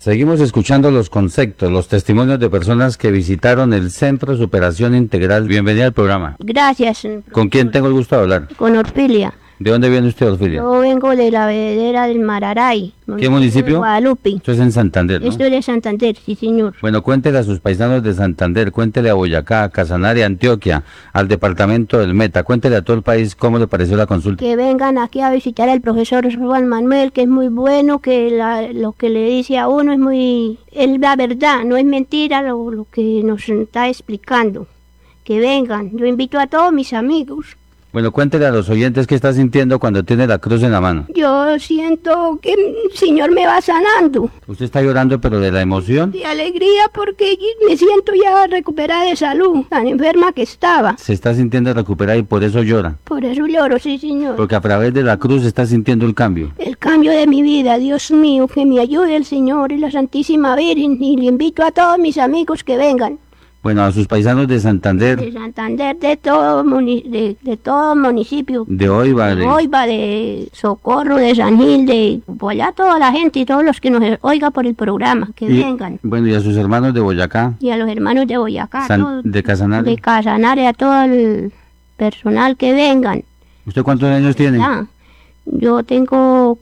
Seguimos escuchando los conceptos, los testimonios de personas que visitaron el Centro de Superación Integral. Bienvenida al programa. Gracias. ¿Con quién tengo el gusto de hablar? Con Orfilia. ¿De dónde viene usted, Orfilia? Yo vengo de la vedera del Mararay. ¿Qué municipio? Guadalupe. Esto es en Santander, ¿no? Esto es de Santander, sí señor. Bueno, cuéntele a sus paisanos de Santander, cuéntele a Boyacá, a Casanare, Antioquia, al departamento del Meta, cuéntele a todo el país cómo le pareció la consulta. Que vengan aquí a visitar al profesor Juan Manuel, que es muy bueno, que lo que le dice a uno es la verdad, no es mentira lo que nos está explicando. Que vengan, yo invito a todos mis amigos. Bueno, cuéntele a los oyentes qué está sintiendo cuando tiene la cruz en la mano. Yo siento que el Señor me va sanando. Usted está llorando, pero de la emoción. De alegría porque me siento ya recuperada de salud, tan enferma que estaba. Se está sintiendo recuperada y por eso llora. Por eso lloro, sí señor. Porque a través de la cruz está sintiendo el cambio. El cambio de mi vida, Dios mío, que me ayude el Señor y la Santísima Virgen. Y le invito a todos mis amigos que vengan. Bueno, a sus paisanos de Santander. De Santander, de todo municipio. De Oiva. De Oiva, de Socorro, de San Gil, de allá toda la gente y todos los que nos oigan por el programa, que vengan. Bueno, y a sus hermanos de Boyacá. Y a los hermanos de Boyacá. De Casanare. De Casanare, a todo el personal que vengan. ¿Usted cuántos años tiene? Yo tengo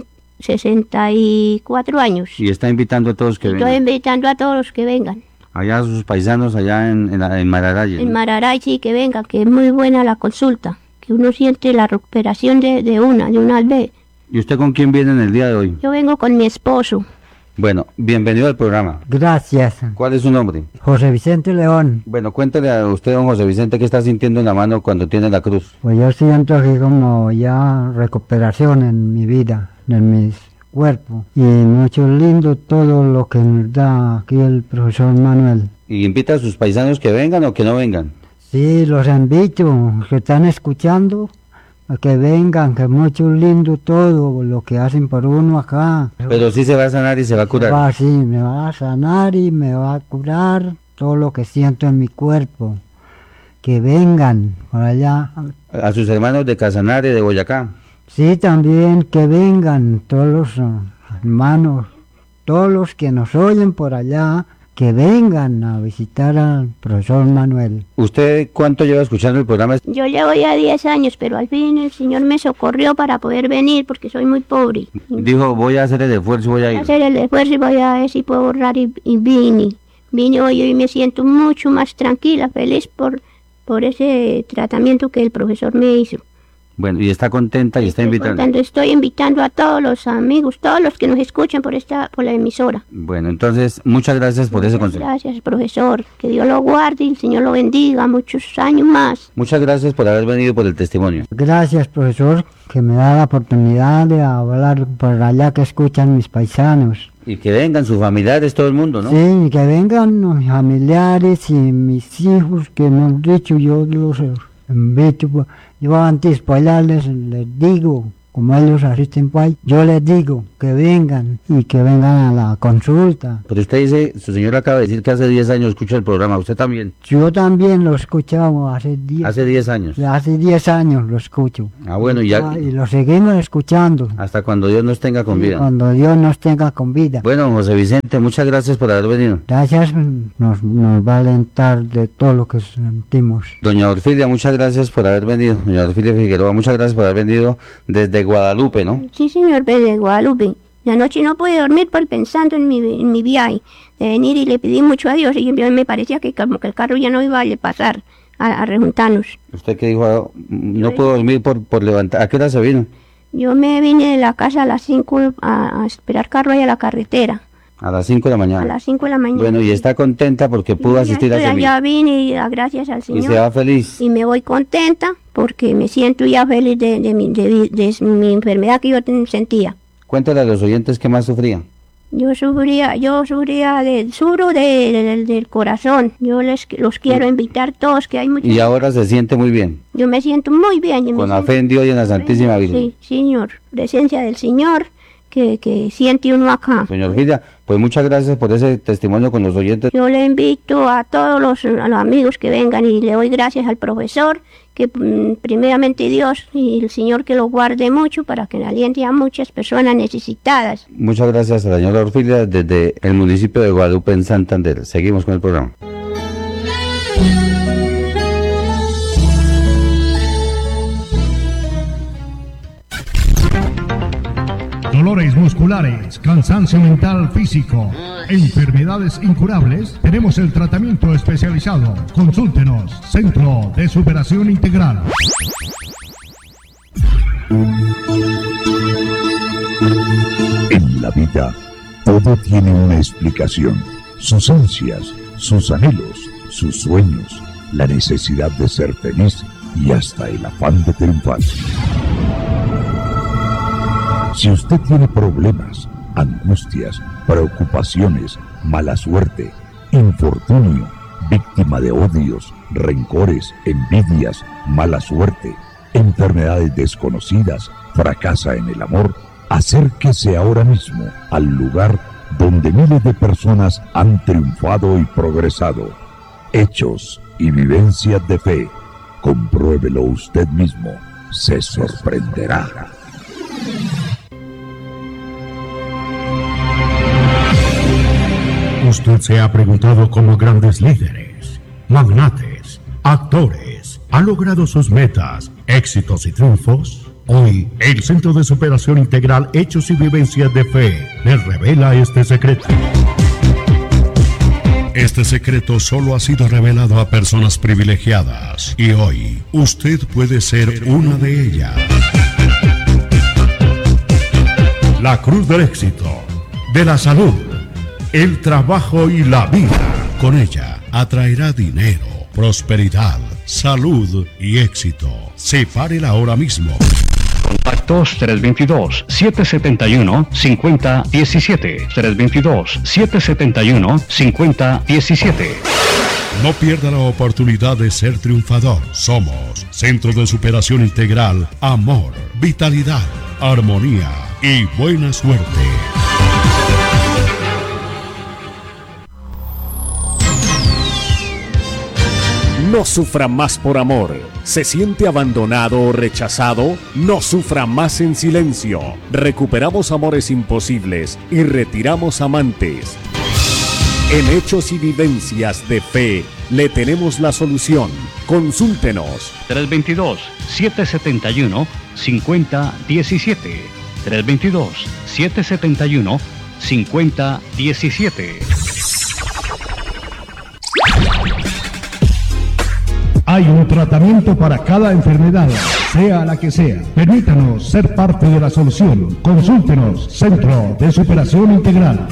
64 años. Y está invitando a todos que vengan. Estoy invitando a todos los que vengan. Allá a sus paisanos, allá en Mararay. En Mararay, sí, que venga, que es muy buena la consulta, que uno siente la recuperación de una vez. ¿Y usted con quién viene en el día de hoy? Yo vengo con mi esposo. Bueno, bienvenido al programa. Gracias. ¿Cuál es su nombre? José Vicente León. Bueno, cuéntele a usted, don José Vicente, qué está sintiendo en la mano cuando tiene la cruz. Pues yo siento aquí como ya recuperación en mi vida, en mis cuerpo, y mucho lindo todo lo que nos da aquí el profesor Manuel. ¿Y invita a sus paisanos que vengan o que no vengan? Sí, los invito, que están escuchando, a que vengan, que mucho lindo todo lo que hacen por uno acá. Pero sí se va a sanar y se va a curar. Sí, me va a sanar y me va a curar todo lo que siento en mi cuerpo. Que vengan por allá. A sus hermanos de Casanare, de Boyacá. Sí, también que vengan todos los hermanos, todos los que nos oyen por allá, que vengan a visitar al profesor Manuel. ¿Usted cuánto lleva escuchando el programa? Yo llevo ya 10 años, pero al fin el Señor me socorrió para poder venir porque soy muy pobre. Dijo, voy a hacer el esfuerzo y voy a ir. Voy a hacer el esfuerzo y voy a ver si puedo ahorrar y vine. Vine hoy y me siento mucho más tranquila, feliz por ese tratamiento que el profesor me hizo. Bueno, y está contenta y está invitando. Estoy invitando a todos los amigos, todos los que nos escuchan por la emisora. Bueno, entonces, muchas gracias por ese consejo. Gracias, profesor. Que Dios lo guarde y el Señor lo bendiga muchos años más. Muchas gracias por haber venido, por el testimonio. Gracias, profesor, que me da la oportunidad de hablar por allá que escuchan mis paisanos. Y que vengan sus familiares, todo el mundo, ¿no? Sí, que vengan mis familiares y mis hijos, que me han dicho, yo los invito. Yo antes para allá les digo, como ellos asisten para ahí, yo les digo que vengan y que vengan a la consulta. Pero usted dice, su señor acaba de decir que hace 10 años escucha el programa, ¿usted también? Yo también lo escuchaba hace 10 años. Hace 10 años lo escucho. Ah, bueno, ya. Y lo seguimos escuchando. Hasta cuando Dios nos tenga con vida. Cuando Dios nos tenga con vida. Bueno, José Vicente, muchas gracias por haber venido. Gracias, nos va a alentar de todo lo que sentimos. Doña Orfilia, muchas gracias por haber venido. Doña Orfilia Figueroa, muchas gracias por haber venido desde Guadalupe, ¿no? Sí, señor, desde Guadalupe. La noche no pude dormir pensando en mi viaje, de venir, y le pedí mucho a Dios, y me parecía que como que el carro ya no iba a pasar a rejuntarnos. ¿Usted qué dijo? No puedo dormir por levantar. ¿A qué hora se vino? Yo me vine de la casa a las 5 a esperar carro ahí a la carretera. A las 5 de la mañana. A las 5 de la mañana. Bueno, y está contenta porque pudo asistir a ese Ya vine y gracias al Señor. Y se va feliz. Y me voy contenta porque me siento ya feliz de mi enfermedad que yo sentía. Cuéntale a los oyentes qué más sufría. Yo sufría del corazón. Yo los quiero invitar todos, que hay muchos. Y ahora se siente muy bien. Yo me siento muy bien. Con la fe en Dios y en la Santísima Virgen. Sí, Señor. Presencia del Señor. que siente uno acá. Doña Orfilia, pues muchas gracias por ese testimonio con los oyentes. Yo le invito a todos los amigos que vengan y le doy gracias al profesor, que primeramente Dios y el Señor que lo guarde mucho para que aliente a muchas personas necesitadas. Muchas gracias a la señora Orfilia desde el municipio de Guadalupe en Santander. Seguimos con el programa. Dolores musculares, cansancio mental físico, enfermedades incurables, tenemos el tratamiento especializado. Consúltenos, Centro de Superación Integral. En la vida, todo tiene una explicación. Sus ansias, sus anhelos, sus sueños, la necesidad de ser feliz y hasta el afán de triunfar. Si usted tiene problemas, angustias, preocupaciones, mala suerte, infortunio, víctima de odios, rencores, envidias, mala suerte, enfermedades desconocidas, fracasa en el amor, acérquese ahora mismo al lugar donde miles de personas han triunfado y progresado. Hechos y vivencias de fe. Compruébelo usted mismo. Se sorprenderá. Usted se ha preguntado cómo grandes líderes, magnates, actores han logrado sus metas, éxitos y triunfos. Hoy, el Centro de Superación Integral Hechos y Vivencias de Fe les revela este secreto. Este secreto solo ha sido revelado a personas privilegiadas y hoy usted puede ser una de ellas. La cruz del éxito, de la salud, el trabajo y la vida. Con ella atraerá dinero, prosperidad, salud y éxito. Sepárela ahora mismo. Contactos 322-771-5017. 322-771-5017. No pierda la oportunidad de ser triunfador. Somos Centro de Superación Integral, amor, vitalidad, armonía y buena suerte. No sufra más por amor. ¿Se siente abandonado o rechazado? No sufra más en silencio. Recuperamos amores imposibles y retiramos amantes. En Hechos y Vivencias de Fe le tenemos la solución. Consúltenos. 322-771-5017. 322-771-5017. Hay un tratamiento para cada enfermedad, sea la que sea. Permítanos ser parte de la solución. Consúltenos, Centro de Superación Integral.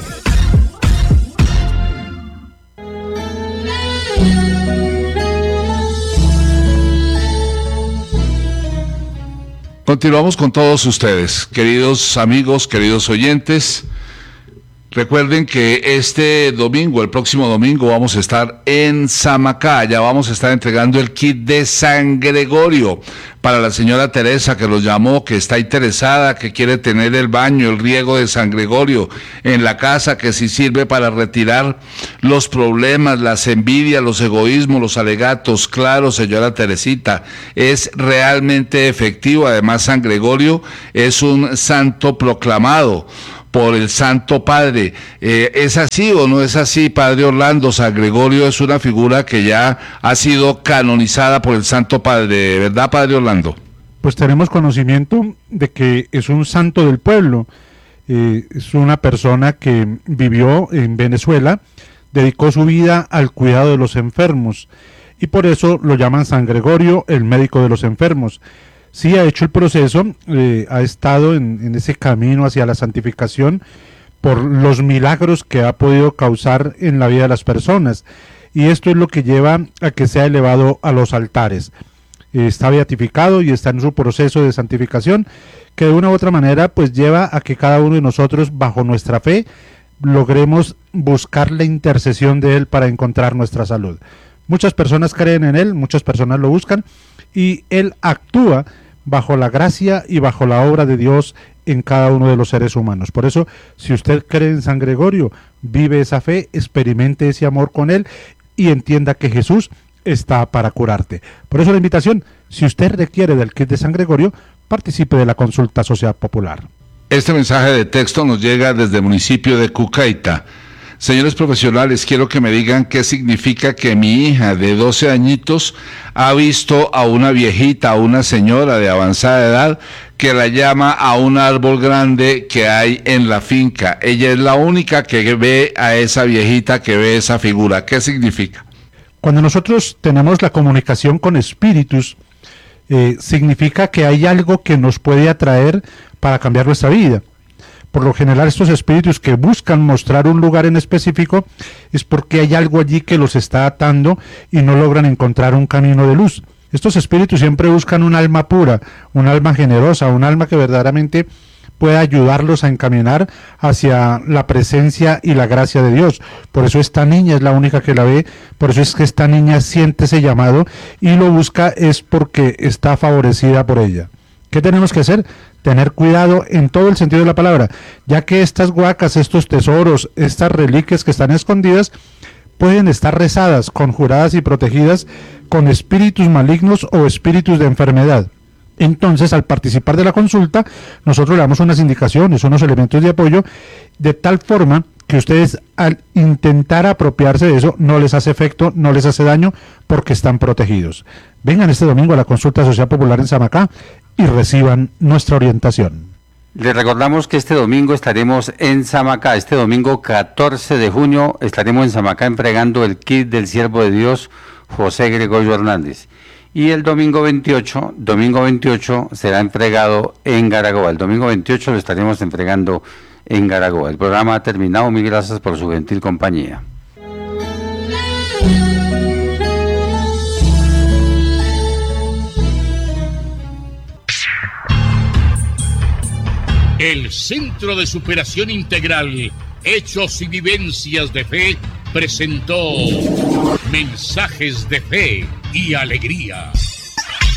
Continuamos con todos ustedes, queridos amigos, queridos oyentes. Recuerden que este domingo, el próximo domingo, vamos a estar en Samacá. Ya vamos a estar entregando el kit de San Gregorio para la señora Teresa, que los llamó, que está interesada, que quiere tener el baño, el riego de San Gregorio en la casa, que sí sirve para retirar los problemas, las envidias, los egoísmos, los alegatos. Claro, señora Teresita, es realmente efectivo. Además, San Gregorio es un santo proclamado por el Santo Padre. ¿Es así o no es así, Padre Orlando? San Gregorio es una figura que ya ha sido canonizada por el Santo Padre, ¿verdad, Padre Orlando? Pues tenemos conocimiento de que es un santo del pueblo. Es una persona que vivió en Venezuela, dedicó su vida al cuidado de los enfermos y por eso lo llaman San Gregorio, el médico de los enfermos. Sí ha hecho el proceso, ha estado en ese camino hacia la santificación por los milagros que ha podido causar en la vida de las personas, y esto es lo que lleva a que sea elevado a los altares. Está beatificado y está en su proceso de santificación, que de una u otra manera pues lleva a que cada uno de nosotros, bajo nuestra fe, logremos buscar la intercesión de él para encontrar nuestra salud. Muchas personas creen en él, muchas personas lo buscan, y él actúa bajo la gracia y bajo la obra de Dios en cada uno de los seres humanos. Por eso, si usted cree en San Gregorio, vive esa fe, experimente ese amor con él y entienda que Jesús está para curarte. Por eso la invitación, si usted requiere del kit de San Gregorio, participe de la consulta social popular. Este mensaje de texto nos llega desde el municipio de Cucaita. Señores profesionales, quiero que me digan qué significa que mi hija de 12 añitos ha visto a una viejita, a una señora de avanzada edad, que la llama a un árbol grande que hay en la finca. Ella es la única que ve a esa viejita, que ve esa figura. ¿Qué significa? Cuando nosotros tenemos la comunicación con espíritus, significa que hay algo que nos puede atraer para cambiar nuestra vida. Por lo general, estos espíritus que buscan mostrar un lugar en específico es porque hay algo allí que los está atando y no logran encontrar un camino de luz. Estos espíritus siempre buscan un alma pura, un alma generosa, un alma que verdaderamente pueda ayudarlos a encaminar hacia la presencia y la gracia de Dios. Por eso esta niña es la única que la ve, por eso es que esta niña siente ese llamado y lo busca, es porque está favorecida por ella. ¿Qué tenemos que hacer? Tener cuidado en todo el sentido de la palabra, ya que estas huacas, estos tesoros, estas reliquias que están escondidas, pueden estar rezadas, conjuradas y protegidas con espíritus malignos o espíritus de enfermedad. Entonces, al participar de la consulta, nosotros le damos unas indicaciones, unos elementos de apoyo, de tal forma que ustedes, al intentar apropiarse de eso, no les hace efecto, no les hace daño, porque están protegidos. Vengan este domingo a la consulta social popular en Samacá y reciban nuestra orientación. Les recordamos que este domingo estaremos en Samacá. Este domingo 14 de junio estaremos en Samacá entregando el kit del siervo de Dios José Gregorio Hernández. Y el domingo 28 será entregado en Garagoa. El domingo 28 lo estaremos entregando en Garagoa. El programa ha terminado. Mil gracias por su gentil compañía. El Centro de Superación Integral, Hechos y Vivencias de Fe, presentó Mensajes de Fe y Alegría.